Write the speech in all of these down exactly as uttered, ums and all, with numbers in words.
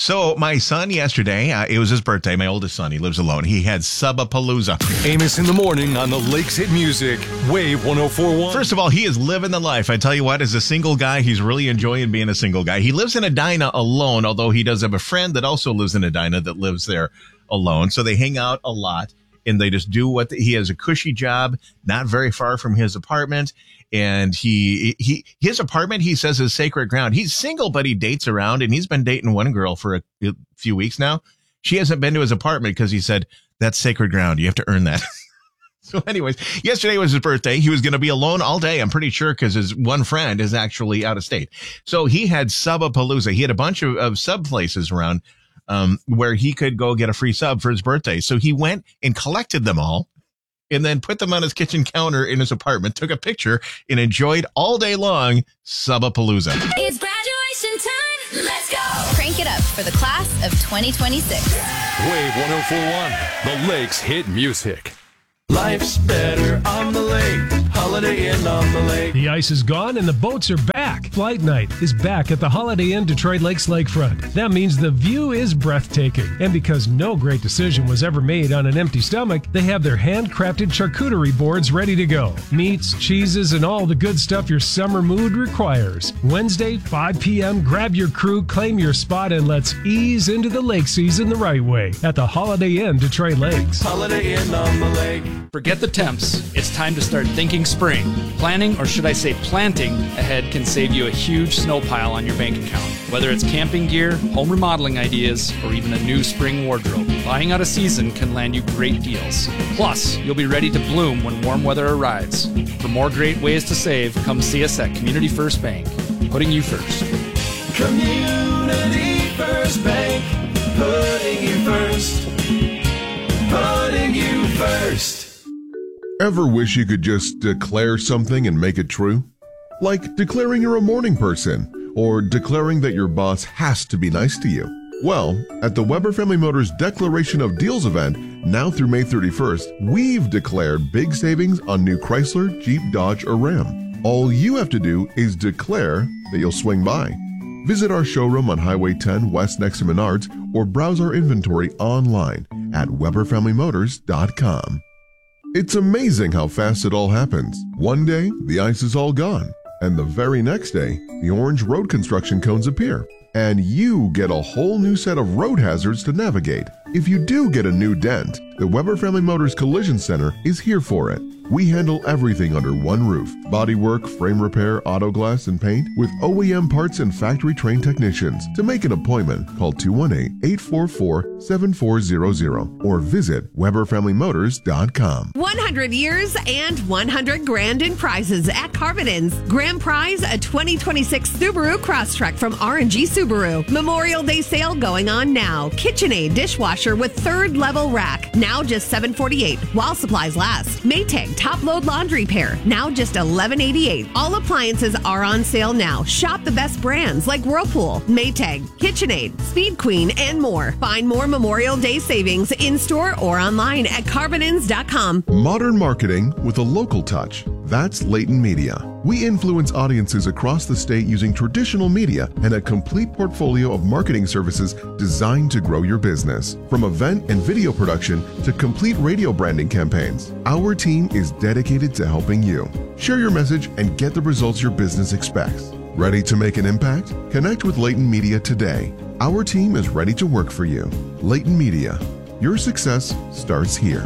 So my son yesterday, uh, it was his birthday. My oldest son, he lives alone. He had Subapalooza. Amos in the morning on the Lakes Hit Music, Wave one oh four point one. First of all, he is living the life. I tell you what, as a single guy, he's really enjoying being a single guy. He lives in Edina alone, although he does have a friend that also lives in Edina that lives there alone. So they hang out a lot, and they just do what the, he has a cushy job, not very far from his apartment. And he, he, his apartment, he says, is sacred ground. He's single, but he dates around, and he's been dating one girl for a, a few weeks now. She hasn't been to his apartment because he said, that's sacred ground. You have to earn that. So anyways, yesterday was his birthday. He was going to be alone all day, I'm pretty sure, because his one friend is actually out of state. So he had Subapalooza. He had a bunch of, of sub places around um, where he could go get a free sub for his birthday. So he went and collected them all, and then put them on his kitchen counter in his apartment, took a picture, and enjoyed all day long Subapalooza. It's graduation time. Let's go. Crank it up for the class of twenty twenty-six. Wave one oh four point one, the Lakes Hit Music. Life's better on the lake. Holiday Inn on the lake. The ice is gone and the boats are back. Flight night is back at the Holiday Inn Detroit Lakes Lakefront. That means the view is breathtaking. And because no great decision was ever made on an empty stomach, they have their handcrafted charcuterie boards ready to go. Meats, cheeses, and all the good stuff your summer mood requires. Wednesday, five p.m., grab your crew, claim your spot, and let's ease into the lake season the right way at the Holiday Inn Detroit Lakes. Holiday Inn on the lake. Forget the temps. It's time to start thinking spring. Planning, or should I say planting, ahead can save you a huge snow pile on your bank account. Whether it's camping gear, home remodeling ideas, or even a new spring wardrobe, buying out a season can land you great deals. Plus, you'll be ready to bloom when warm weather arrives. For more great ways to save, come see us at Community First Bank. Putting you first. Community First Bank. Putting you first. Putting you first. Ever wish you could just declare something and make it true? Like declaring you're a morning person, or declaring that your boss has to be nice to you. Well, at the Weber Family Motors Declaration of Deals event, now through May thirty-first, we've declared big savings on new Chrysler, Jeep, Dodge, or Ram. All you have to do is declare that you'll swing by. Visit our showroom on Highway ten West next to Menards, or browse our inventory online at Weber Family Motors dot com. It's amazing how fast it all happens. One day, the ice is all gone, and the very next day, the orange road construction cones appear, and you get a whole new set of road hazards to navigate. If you do get a new dent, the Weber Family Motors Collision Center is here for it. We handle everything under one roof: bodywork, frame repair, auto glass, and paint, with O E M parts and factory-trained technicians. To make an appointment, call two one eight, eight four four, seven four zero zero or visit Weber Family Motors dot com. one hundred years and one hundred grand in prizes at Carvin's. Grand prize, a twenty twenty-six Subaru Crosstrek from R and G Subaru. Memorial Day sale going on now. KitchenAid dishwasher with third level rack, now just seven hundred forty-eight dollars while supplies last. Maytag top load laundry pair, now just eleven eighty-eight. All appliances are on sale now. Shop the best brands like Whirlpool, Maytag, KitchenAid, Speed Queen, and more. Find more Memorial Day savings in store or online at carvinins dot com. Modern marketing with a local touch. That's Layton Media. We influence audiences across the state using traditional media and a complete portfolio of marketing services designed to grow your business. From event and video production to complete radio branding campaigns, our team is dedicated to helping you. Share your message and get the results your business expects. Ready to make an impact? Connect with Layton Media today. Our team is ready to work for you. Layton Media. Your success starts here.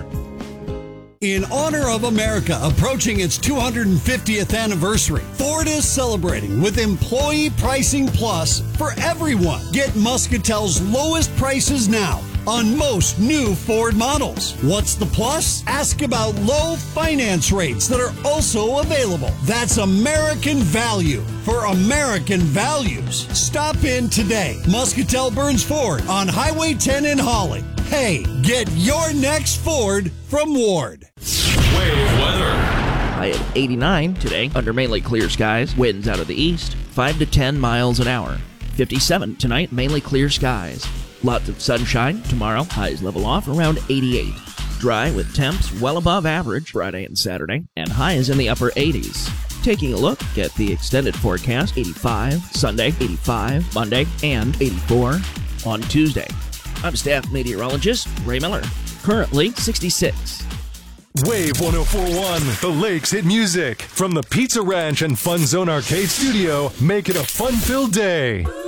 In honor of America approaching its two hundred fiftieth anniversary, Ford is celebrating with Employee Pricing Plus for everyone. Get Muscatel's lowest prices now on most new Ford models. What's the plus? Ask about low finance rates that are also available. That's American value for American values. Stop in today. Muscatel Burns Ford on Highway ten in Holly. Hey, get your next Ford from Ward. Wave weather. High at eighty-nine today under mainly clear skies. Winds out of the east, five to ten miles an hour. fifty-seven tonight, mainly clear skies. Lots of sunshine tomorrow. Highs level off around eighty-eight. Dry with temps well above average Friday and Saturday, and highs in the upper eighties. Taking a look at the extended forecast, eighty-five Sunday, eighty-five Monday, and eighty-four on Tuesday. I'm staff meteorologist Ray Miller. Currently sixty-six. Wave one oh four point one, the Lakes Hit Music. From the Pizza Ranch and Fun Zone Arcade Studio, make it a fun-filled day.